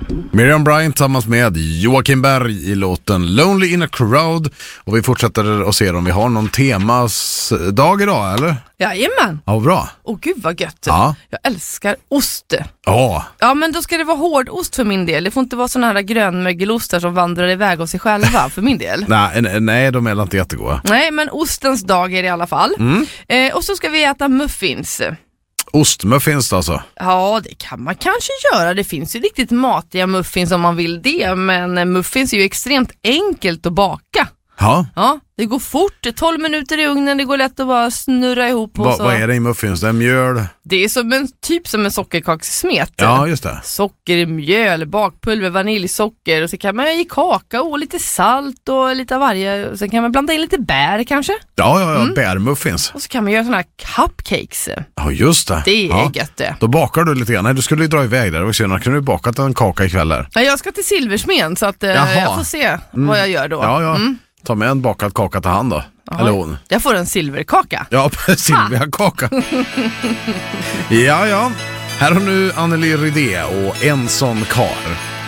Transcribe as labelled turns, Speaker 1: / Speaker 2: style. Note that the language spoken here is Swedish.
Speaker 1: Miriam Bryant tillsammans med Joakim Berg i låten Lonely in a Crowd. Och vi fortsätter att se om vi har någon temasdag idag, eller?
Speaker 2: Jajamän.
Speaker 1: Ja, bra.
Speaker 2: Gud vad gött.
Speaker 1: Ja.
Speaker 2: Jag älskar ost.
Speaker 1: Ja.
Speaker 2: Ja, men då ska det vara hårdost för min del. Det får inte vara såna här grönmögelostar som vandrar iväg av sig själva för min del.
Speaker 1: Nej, de är inte jättegoda.
Speaker 2: Nej, men ostens dag är det i alla fall. Och så ska vi äta muffins.
Speaker 1: Ostmuffins alltså?
Speaker 2: Ja, det kan man kanske göra. Det finns ju riktigt matiga muffins om man vill det. Men muffins är ju extremt enkelt att baka. Ja, det går fort. 12 minuter i ugnen, det går lätt att bara snurra ihop.
Speaker 1: Vad är det i muffins? Det är mjöl?
Speaker 2: Det är som en sockerkakssmet.
Speaker 1: Ja, just det.
Speaker 2: Socker, mjöl, bakpulver, vaniljsocker. Och så kan man i kakao och lite salt och lite av varje. Sen kan man blanda in lite bär kanske.
Speaker 1: Ja, bärmuffins.
Speaker 2: Och så kan man göra såna här cupcakes.
Speaker 1: Ja, just det.
Speaker 2: Det är gött det.
Speaker 1: Då bakar du lite grann. Nej, du skulle ju dra iväg där. Kan du bakat en kaka ikväll där?
Speaker 2: Ja, jag ska till Silversmen så att jag får se vad jag gör då.
Speaker 1: Ja. Ta med en bakad kaka till hand då.
Speaker 2: Aha.
Speaker 1: Eller hon.
Speaker 2: Jag får en silverkaka.
Speaker 1: Ja, silverkaka. Ja. Här har nu Anneli Rydé och En sån kar.